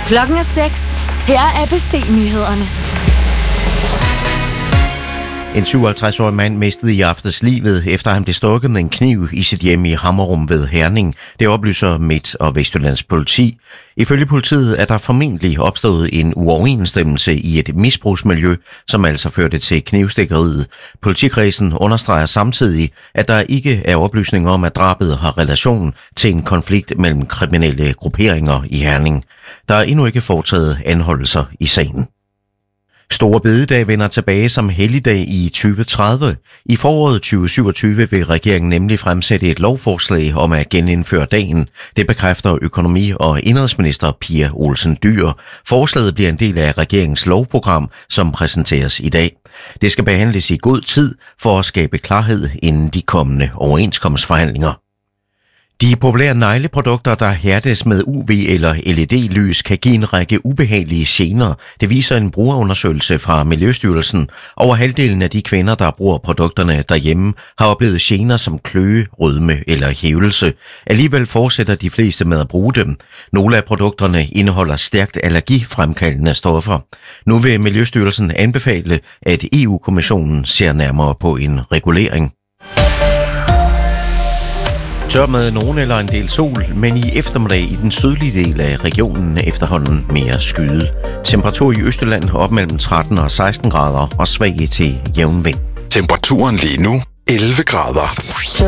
Klokken er 6. Her er ABC-nyhederne. En 57-årig mand mistede i aftes livet, efter han blev stukket med en kniv i sit hjem i Hammerum ved Herning. Det oplyser Midt- og Vestjyllands politi. Ifølge politiet er der formentlig opstået en uoverensstemmelse i et misbrugsmiljø, som altså førte til knivstikkeriet. Politikredsen understreger samtidig, at der ikke er oplysninger om, at drabet har relation til en konflikt mellem kriminelle grupperinger i Herning. Der er endnu ikke foretaget anholdelser i sagen. Store Bededag vender tilbage som helligdag i 2030. I foråret 2027 vil regeringen nemlig fremsætte et lovforslag om at genindføre dagen. Det bekræfter økonomi- og indenrigsminister Pia Olsen Dyhr. Forslaget bliver en del af regeringens lovprogram, som præsenteres i dag. Det skal behandles i god tid for at skabe klarhed inden de kommende overenskomstforhandlinger. De populære negleprodukter, der hærdes med UV- eller LED-lys, kan give en række ubehagelige gener. Det viser en brugerundersøgelse fra Miljøstyrelsen. Over halvdelen af de kvinder, der bruger produkterne derhjemme, har oplevet gener som kløe, rødme eller hævelse. Alligevel fortsætter de fleste med at bruge dem. Nogle af produkterne indeholder stærkt allergifremkaldende stoffer. Nu vil Miljøstyrelsen anbefale, at EU-kommissionen ser nærmere på en regulering. Tør med nogen eller en del sol, men i eftermiddag i den sydlige del af regionen efterhånden mere skyde. Temperatur i Østjylland op mellem 13 og 16 grader og svag til jævn vind. Temperaturen lige nu 11 grader.